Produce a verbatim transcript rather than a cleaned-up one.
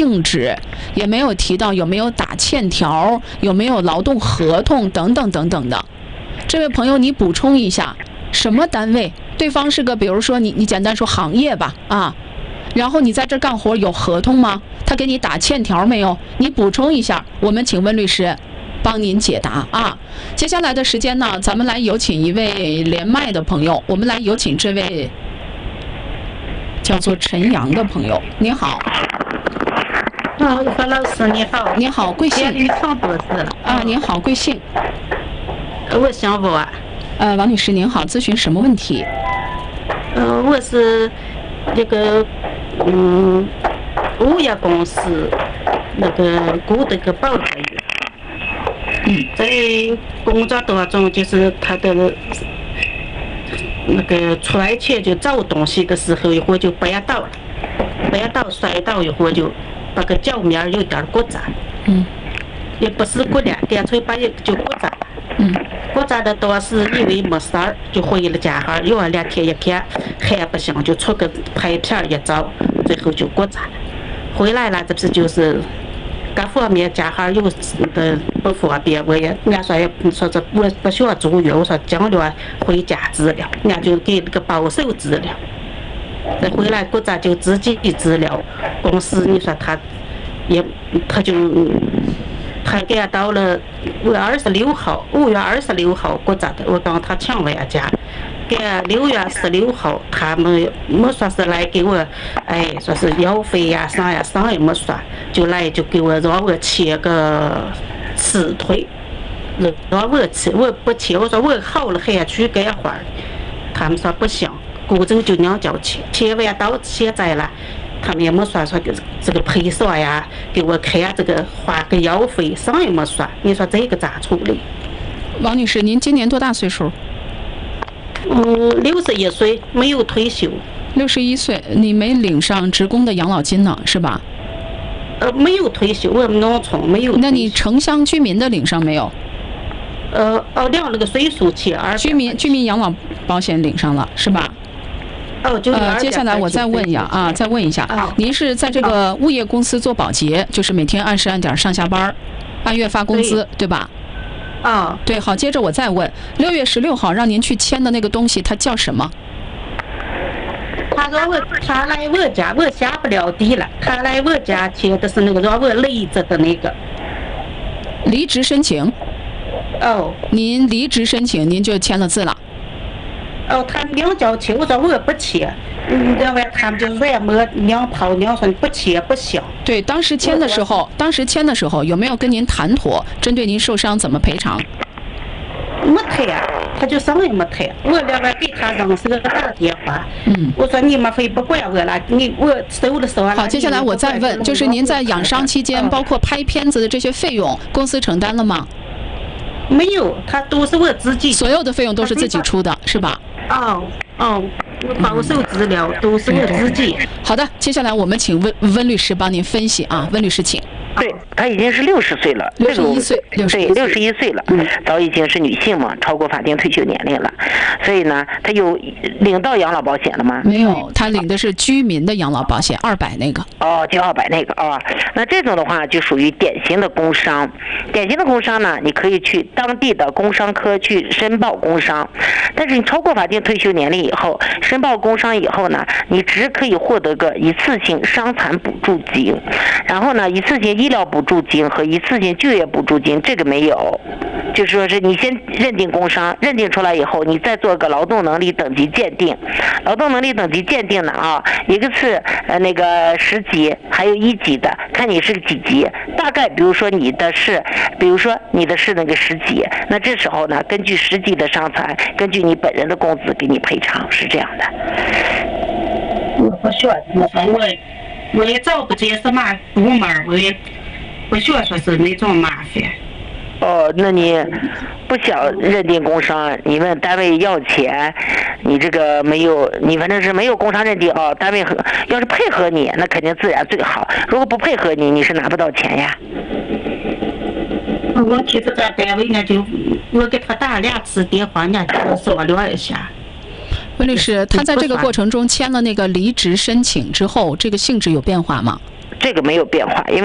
性质，也没有提到有没有打欠条，有没有劳动合同等等等等的。这位朋友，你补充一下，什么单位？对方是个，比如说你你简单说行业吧，啊，然后你在这干活有合同吗？他给你打欠条没有？你补充一下，我们请温律师帮您解答啊。接下来的时间呢，咱们来有请一位连麦的朋友，我们来有请这位叫做陈阳的朋友。你好。 啊，何老师你好。 你好，贵姓？ 李创博士。 啊，您好，贵姓？ 我姓王。 呃，王女士您好，咨询什么问题？ 呃，我是那个嗯物业公司那个雇的个保洁员。嗯，在工作当中，就是他的那个出来前就找东西的时候，一会儿就绊倒了，绊倒摔倒一会儿就把个脚面有点骨折。 嗯， 也不是骨裂，干脆把一就骨折了。 嗯， 骨折的当时以为没事儿，就回了家哈，用了两天一看还不行，就出个拍片一照，最后就骨折了。回来了，这不是就是各方面家哈有的不方便，我也俺说也说这我不需要住院，我说尽量回家治疗，俺就给那个保守治疗。再回来骨折就自己治疗，公司你说他也他就。他给他到了五月二十六号，五月二十六号骨折的。我刚他请完假，给六月十六号他们没说是来给我，哎，说是药费呀啥呀啥也没说，就来就给我让我签个辞退，让我签我不签，我说我好了还去干活，他们说不行，古州就娘叫签，签完到现在了。他们也没说说这个赔偿呀，给我开这个花个药费，啥也没说。你说这个咋处理？ 王女士，您今年多大岁数？ 嗯，六十一岁，没有退休。 六十一岁，你没领上职工的养老金呢，是吧？ 呃，没有退休，我们农村没有。 那你城乡居民的领上没有？ 呃，哦，领了个岁数签二。 居民居民养老保险领上了，是吧？ 哦，就呃，接下来我再问一下啊，再问一下， 哦、 您是在这个物业公司做保洁，就是每天按时按点上下班，按月发工资， 对, 对吧？ 啊、哦， 对，好，接着我再问，六月十六号让您去签的那个东西，它叫什么？ 他说我他来我家，我下不了地了，他来我家签的是那个让我累着的那个离职申请。 哦， 您离职申请，您就签了字了。 哦，他娘叫签，我说我不签，嗯，然后他们就软磨娘泡娘说不签不行。 对，当时签的时候，当时签的时候有没有跟您谈妥，针对您受伤怎么赔偿？ 没谈，他就什么也没谈。我另外给他扔是个打电话， 嗯， 我说你们非不管我了，你我收了收了。 好，接下来我再问，就是您在养伤期间，包括拍片子的这些费用，公司承担了吗？ 没有，他都是我自己。 所有的费用都是自己出的，是吧？ 哦哦，我保守治疗都是我自己。 好的，接下来我们请温温律师帮您分析啊，温律师请。 对，她已经是六十岁了， 六十一岁， 对，六十一岁了，嗯，早已经是女性嘛，超过法定退休年龄了，所以呢，她有领到养老保险了吗？ 没有，她领的是居民的养老保险，二百那个。 哦，就二百那个啊、哦，那这种的话就属于典型的工伤，典型的工伤呢，你可以去当地的工伤科去申报工伤，但是你超过法定退休年龄以后，申报工伤以后呢，你只可以获得个一次性伤残补助金，然后呢，一次性医疗补助金和一次性就业补助金这个没有，就说是你先认定工伤，认定出来以后，你再做个劳动能力等级鉴定，劳动能力等级鉴定呢啊，一个是呃那个十级，还有一级的，看你是几级，大概比如说你的是，比如说你的是那个十级，那这时候呢，根据十级的伤残，根据你本人的工资给你赔偿，是这样的。 我不需要这么说，我我也找不见什么部门，我也不需要说是那种麻烦。 哦，那你不想认定工伤，你问单位要钱，你这个没有，你反正是没有工伤认定哦。单位和要是配合你，那肯定自然最好。如果不配合你，你是拿不到钱呀。 我其实在单位呢，就我给他打两次电话，人家就商量一下。 温律师，他在这个过程中签了那个离职申请之后，这个性质有变化吗？ 这个没有变化，因为